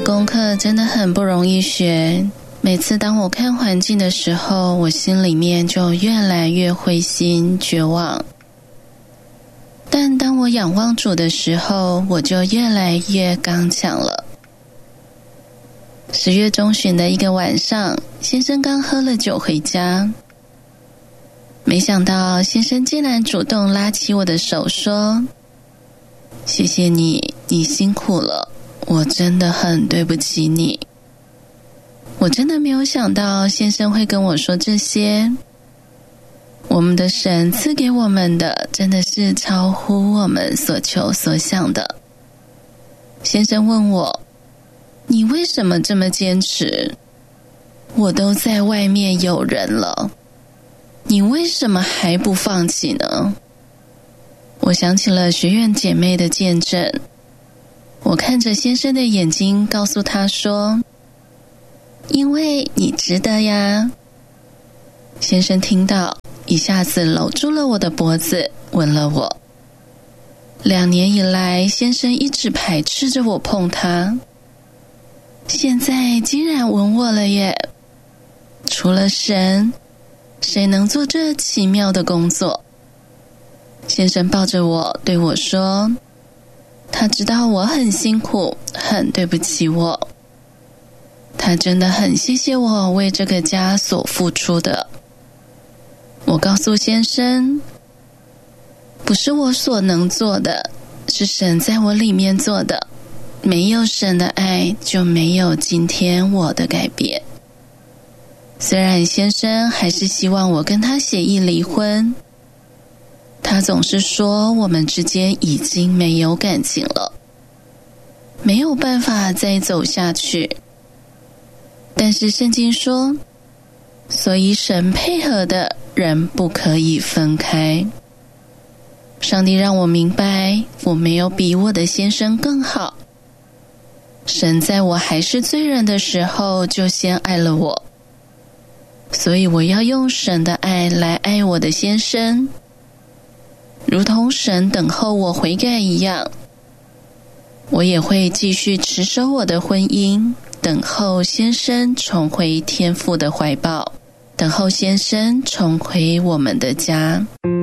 功课真的很不容易学，每次当我看环境的时候，我心里面就越来越灰心绝望。但当我仰望主的时候，我就越来越刚强了。10月中旬的一个晚上，先生刚喝了酒回家，没想到先生竟然主动拉起我的手说：谢谢你，你辛苦了，我真的很对不起你。我真的没有想到先生会跟我说这些。我们的神赐给我们的真的是超乎我们所求所想的。先生问我：你为什么这么坚持？我都在外面有人了，你为什么还不放弃呢？我想起了学院姐妹的见证，我看着先生的眼睛告诉他说：因为你值得呀。先生听到，一下子搂住了我的脖子，吻了我。2年以来，先生一直排斥着我碰他，现在竟然吻我了耶！除了神，谁能做这奇妙的工作？先生抱着我对我说，他知道我很辛苦，很对不起我，他真的很谢谢我为这个家所付出的。我告诉先生，不是我所能做的，是神在我里面做的，没有神的爱，就没有今天我的改变。虽然先生还是希望我跟他协议离婚，他总是说我们之间已经没有感情了，没有办法再走下去。但是圣经说，所以神配合的人不可以分开。上帝让我明白，我没有比我的先生更好。神在我还是罪人的时候就先爱了我，所以我要用神的爱来爱我的先生，如同神等候我悔改一样。我也会继续持守我的婚姻，等候先生重回天父的怀抱，等候先生重回我们的家。